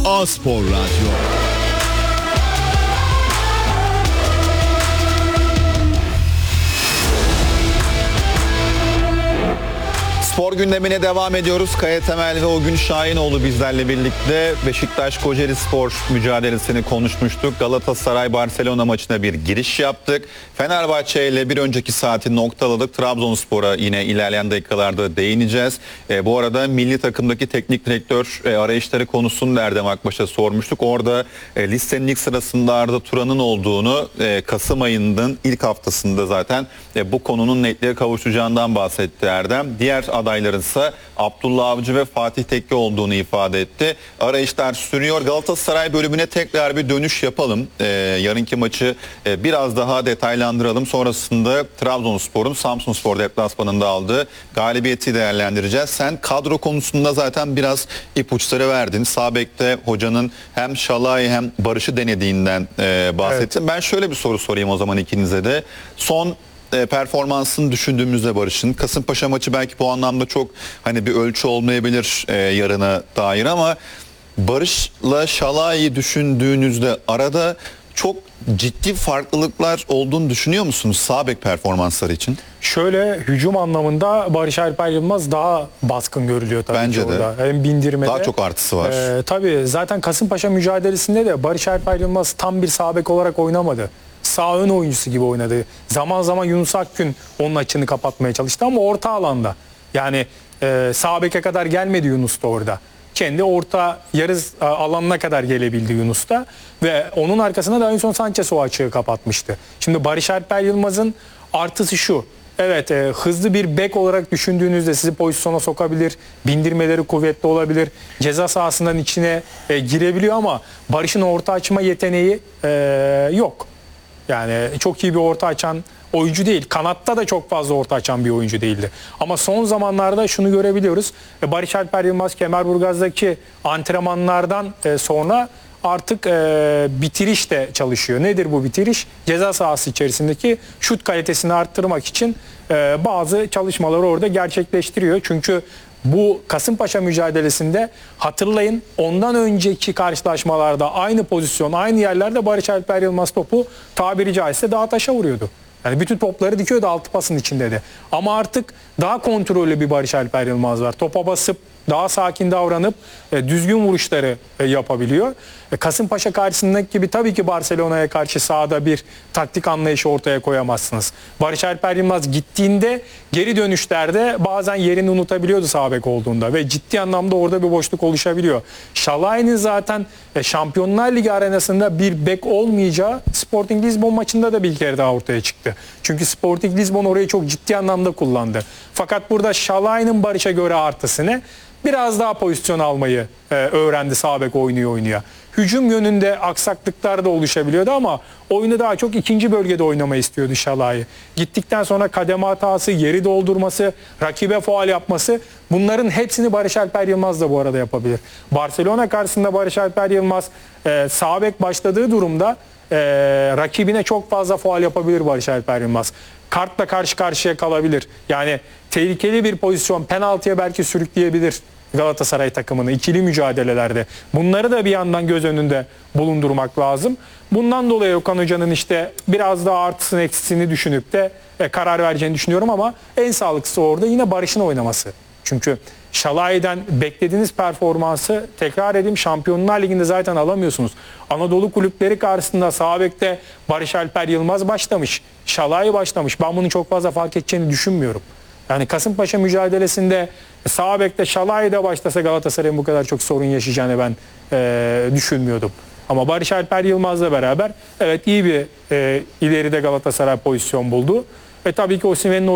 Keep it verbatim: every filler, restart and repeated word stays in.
A-Spor Radyo. Spor gündemine devam ediyoruz. Kaya Temel ve Ogün Şahinoğlu bizlerle birlikte. Beşiktaş-Kocaeli Spor mücadelesini konuşmuştuk. Galatasaray-Barcelona maçına bir giriş yaptık. Fenerbahçe ile bir önceki saati noktaladık. Trabzonspor'a yine ilerleyen dakikalarda değineceğiz. E, bu arada milli takımdaki teknik direktör e, arayışları konusunu Erdem Akbaş'a sormuştuk. Orada e, listenin ilk sırasında Arda Turan'ın olduğunu, e, Kasım ayının ilk haftasında zaten e, bu konunun netliğe kavuşacağından bahsetti Erdem. Diğer adaylarınsa Abdullah Avcı ve Fatih Tekke olduğunu ifade etti. Arayışlar sürüyor. Galatasaray bölümüne tekrar bir dönüş yapalım. Ee, yarınki maçı e, biraz daha detaylandıralım. Sonrasında Trabzonspor'un Samsunspor deplasmanında aldığı galibiyeti değerlendireceğiz. Sen kadro konusunda zaten biraz ipuçları verdin. Sağ bekte hocanın hem Şalay hem Barış'ı denediğinden e, bahsettin. Evet. Ben şöyle bir soru sorayım o zaman ikinize de. Son E, performansını düşündüğümüzde Barış'ın, Kasımpaşa maçı belki bu anlamda çok hani bir ölçü olmayabilir e, yarına dair, ama Barış'la Şalay'ı düşündüğünüzde arada çok ciddi farklılıklar olduğunu düşünüyor musunuz sağ bek performansları için? Şöyle, hücum anlamında Barış Alper Yılmaz daha baskın görülüyor tabii. Bence ki de. orada. Hem bindirmede. Daha çok artısı var. E, tabii zaten Kasımpaşa mücadelesinde de Barış Alper Yılmaz tam bir sağ bek olarak oynamadı. Sağ ön oyuncusu gibi oynadı. Zaman zaman Yunus Akgün onun açığını kapatmaya çalıştı ama orta alanda. Yani e, sağ beke kadar gelmedi Yunus da orada. Kendi orta yarı alanına kadar gelebildi Yunus da. Ve onun arkasına da Davinson Sanchez o açığı kapatmıştı. Şimdi Barış Alper Yılmaz'ın artısı şu. Evet, e, hızlı bir bek olarak düşündüğünüzde sizi pozisyona sokabilir. Bindirmeleri kuvvetli olabilir. Ceza sahasından içine e, girebiliyor ama Barış'ın orta açma yeteneği e, yok. Yani çok iyi bir orta açan oyuncu değil. Kanatta da çok fazla orta açan bir oyuncu değildi. Ama son zamanlarda şunu görebiliyoruz. Barış Alper Yılmaz Kemerburgaz'daki antrenmanlardan sonra artık bitiriş de çalışıyor. Nedir bu bitiriş? Ceza sahası içerisindeki şut kalitesini arttırmak için bazı çalışmaları orada gerçekleştiriyor. Çünkü bu Kasımpaşa mücadelesinde hatırlayın, ondan önceki karşılaşmalarda aynı pozisyon, aynı yerlerde Barış Alper Yılmaz topu tabiri caizse dağa taşa vuruyordu. Yani bütün topları dikiyordu altı pasın içinde de. Ama artık daha kontrollü bir Barış Alper Yılmaz var. Topa basıp daha sakin davranıp e, düzgün vuruşları e, yapabiliyor. E, Kasımpaşa karşısındaki gibi tabii ki Barcelona'ya karşı sahada bir taktik anlayışı ortaya koyamazsınız. Barış Alper Yılmaz gittiğinde geri dönüşlerde bazen yerini unutabiliyordu sağ bek olduğunda ve ciddi anlamda orada bir boşluk oluşabiliyor. Şalay'ın zaten e, Şampiyonlar Ligi arenasında bir bek olmayacağı Sporting Lisbon maçında da bir kere daha ortaya çıktı. Çünkü Sporting Lisbon orayı çok ciddi anlamda kullandı. Fakat burada Şalay'ın Barış'a göre artısı ne? Biraz daha pozisyon almayı e, öğrendi sağ bek oynuyor oynuyor. Hücum yönünde aksaklıklar da oluşabiliyordu ama oyunu daha çok ikinci bölgede oynamayı istiyordu Şalay. Gittikten sonra kademe hatası, yeri doldurması, rakibe faul yapması, bunların hepsini Barış Alper Yılmaz da bu arada yapabilir. Barcelona karşısında Barış Alper Yılmaz e, sağ bek başladığı durumda e, rakibine çok fazla faul yapabilir Barış Alper Yılmaz. Kartla karşı karşıya kalabilir. Yani tehlikeli bir pozisyon, penaltıya belki sürükleyebilir Galatasaray takımını ikili mücadelelerde. Bunları da bir yandan göz önünde bulundurmak lazım. Bundan dolayı Okan Hoca'nın işte biraz daha artısını eksisini düşünüp de e, karar vereceğini düşünüyorum ama en sağlıklısı orada yine Barış'ın oynaması. Çünkü Şalay'dan beklediğiniz performansı, tekrar edeyim, Şampiyonlar Ligi'nde zaten alamıyorsunuz. Anadolu kulüpleri karşısında sağ bekte Barış Alper Yılmaz başlamış, Şalay başlamış. Ben bunu çok fazla fark edeceğini düşünmüyorum. Yani Kasımpaşa mücadelesinde sağ bekte Şalay da başlasa Galatasaray'ın bu kadar çok sorun yaşayacağını ben e, düşünmüyordum. Ama Barış Alper Yılmaz'la beraber evet iyi bir e, ileride Galatasaray pozisyon buldu. Ve tabii ki Osimhen'in